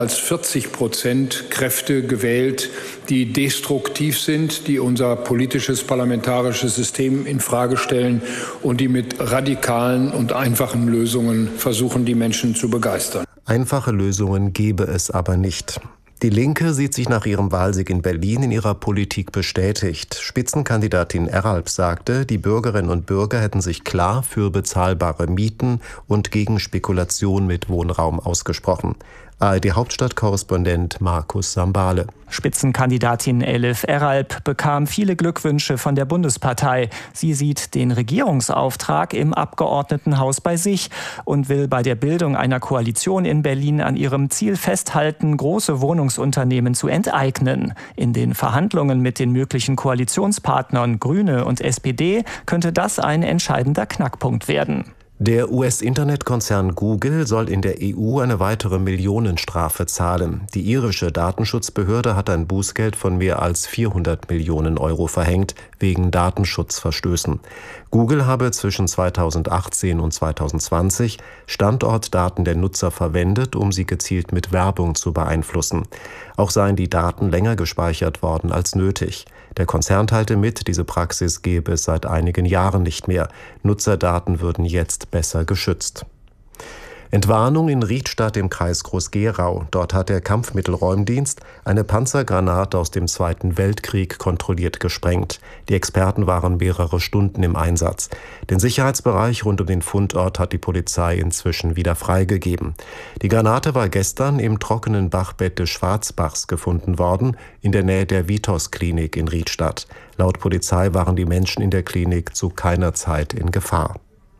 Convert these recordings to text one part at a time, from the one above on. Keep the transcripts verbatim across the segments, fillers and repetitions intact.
als vierzig Prozent Kräfte gewählt, die destruktiv sind, die unser politisches, parlamentarisches System infrage stellen und die mit radikalen und einfachen Lösungen versuchen, die Menschen zu begeistern. Einfache Lösungen gebe es aber nicht. Die Linke sieht sich nach ihrem Wahlsieg in Berlin in ihrer Politik bestätigt. Spitzenkandidatin Eralp sagte, die Bürgerinnen und Bürger hätten sich klar für bezahlbare Mieten und gegen Spekulation mit Wohnraum ausgesprochen. A R D-Hauptstadtkorrespondent Markus Sambale. Spitzenkandidatin Elif Eralp bekam viele Glückwünsche von der Bundespartei. Sie sieht den Regierungsauftrag im Abgeordnetenhaus bei sich und will bei der Bildung einer Koalition in Berlin an ihrem Ziel festhalten, große Wohnungsunternehmen zu enteignen. In den Verhandlungen mit den möglichen Koalitionspartnern Grüne und S P D könnte das ein entscheidender Knackpunkt werden. Der U S-Internetkonzern Google soll in der E U eine weitere Millionenstrafe zahlen. Die irische Datenschutzbehörde hat ein Bußgeld von mehr als vierhundert Millionen Euro verhängt, wegen Datenschutzverstößen. Google habe zwischen zweitausendachtzehn und zweitausendzwanzig Standortdaten der Nutzer verwendet, um sie gezielt mit Werbung zu beeinflussen. Auch seien die Daten länger gespeichert worden als nötig. Der Konzern teilte mit, diese Praxis gebe es seit einigen Jahren nicht mehr. Nutzerdaten würden jetzt besser geschützt. Entwarnung in Riedstadt im Kreis Groß-Gerau. Dort hat der Kampfmittelräumdienst eine Panzergranate aus dem Zweiten Weltkrieg kontrolliert gesprengt. Die Experten waren mehrere Stunden im Einsatz. Den Sicherheitsbereich rund um den Fundort hat die Polizei inzwischen wieder freigegeben. Die Granate war gestern im trockenen Bachbett des Schwarzbachs gefunden worden, in der Nähe der Vitos-Klinik in Riedstadt. Laut Polizei waren die Menschen in der Klinik zu keiner Zeit in Gefahr.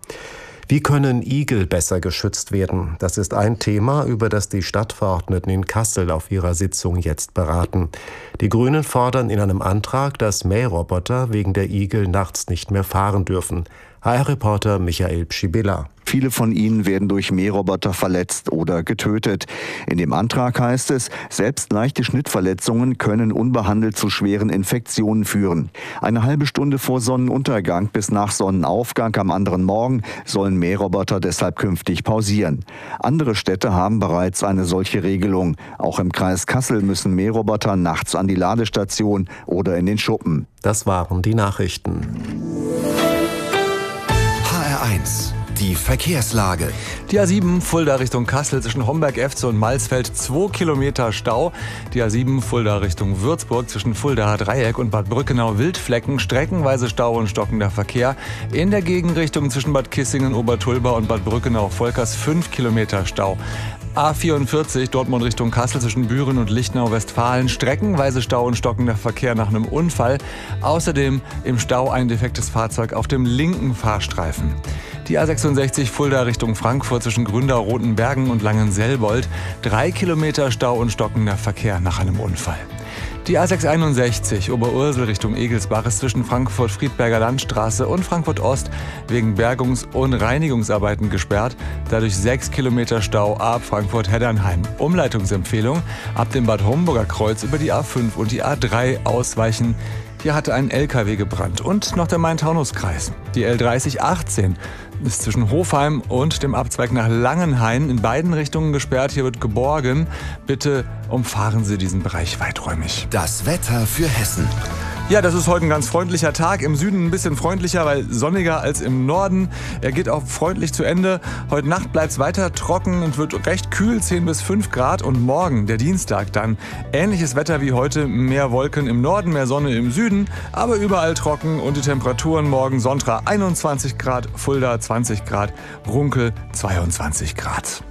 Wie können Igel besser geschützt werden? Das ist ein Thema, über das die Stadtverordneten in Kassel auf ihrer Sitzung jetzt beraten. Die Grünen fordern in einem Antrag, dass Mähroboter wegen der Igel nachts nicht mehr fahren dürfen. H R-Reporter Michael Pschibilla. Viele von ihnen werden durch Mähroboter verletzt oder getötet. In dem Antrag heißt es, selbst leichte Schnittverletzungen können unbehandelt zu schweren Infektionen führen. Eine halbe Stunde vor Sonnenuntergang bis nach Sonnenaufgang am anderen Morgen sollen Mähroboter deshalb künftig pausieren. Andere Städte haben bereits eine solche Regelung. Auch im Kreis Kassel müssen Mähroboter nachts an die Ladestation oder in den Schuppen. Das waren die Nachrichten. H R eins. Die Verkehrslage. Die A sieben Fulda Richtung Kassel zwischen Homberg-Efze und Malsfeld zwei Kilometer Stau. Die A sieben Fulda Richtung Würzburg zwischen Fuldaer Dreieck und Bad Brückenau Wildflecken. Streckenweise Stau und stockender Verkehr. In der Gegenrichtung zwischen Bad Kissingen, Obertulba und Bad Brückenau Volkers fünf Kilometer Stau. A vierundvierzig Dortmund Richtung Kassel zwischen Büren und Lichtenau Westfalen. Streckenweise Stau und stockender Verkehr nach einem Unfall. Außerdem im Stau ein defektes Fahrzeug auf dem linken Fahrstreifen. Die A sechsundsechzig Fulda Richtung Frankfurt zwischen Gründau, Rotenbergen und Langenselbold. Drei Kilometer Stau und stockender Verkehr nach einem Unfall. Die A sechshunderteinundsechzig Oberursel Richtung Egelsbach ist zwischen Frankfurt-Friedberger Landstraße und Frankfurt-Ost wegen Bergungs- und Reinigungsarbeiten gesperrt. Dadurch sechs Kilometer Stau ab Frankfurt-Heddernheim. Umleitungsempfehlung: ab dem Bad Homburger Kreuz über die A fünf und die A drei ausweichen. Hier hatte ein L K W gebrannt. Und noch der Main-Taunus-Kreis. Die L dreißig achtzehn ist zwischen Hofheim und dem Abzweig nach Langenhain in beiden Richtungen gesperrt. Hier wird geborgen. Bitte umfahren Sie diesen Bereich weiträumig. Das Wetter für Hessen. Ja, das ist heute ein ganz freundlicher Tag. Im Süden ein bisschen freundlicher, weil sonniger als im Norden. Er geht auch freundlich zu Ende. Heute Nacht bleibt es weiter trocken und wird recht kühl, zehn bis fünf Grad. Und morgen, der Dienstag, dann ähnliches Wetter wie heute. Mehr Wolken im Norden, mehr Sonne im Süden, aber überall trocken. Und die Temperaturen morgen Sonntag einundzwanzig Grad, Fulda zwanzig Grad, Runkel zweiundzwanzig Grad.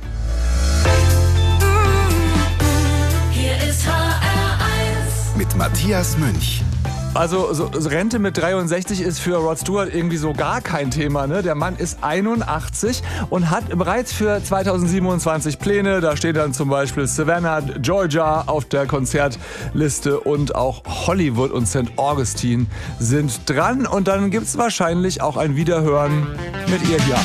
Hier ist H R eins mit Matthias Münch. Also so, so Rente mit dreiundsechzig ist für Rod Stewart irgendwie so gar kein Thema, ne? Der Mann ist einundachtzig und hat bereits für zweitausendsiebenundzwanzig Pläne. Da steht dann zum Beispiel Savannah, Georgia auf der Konzertliste und auch Hollywood und Sankt Augustine sind dran. Und dann gibt's wahrscheinlich auch ein Wiederhören mit ihr hier.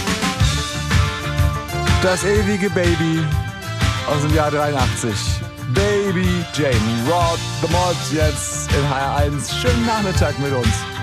Das ewige Baby aus dem Jahr dreiundachtzig. Baby Jane, Rod the Mod jetzt in H R eins. Schönen Nachmittag mit uns.